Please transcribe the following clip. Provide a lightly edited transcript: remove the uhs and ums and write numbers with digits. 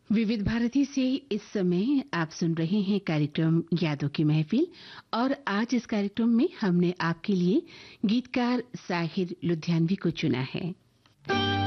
विविध भारती से इस समय आप सुन रहे हैं कार्यक्रम यादों की महफिल। और आज इस कार्यक्रम में हमने आपके लिए गीतकार साहिर लुधियानवी को चुना है।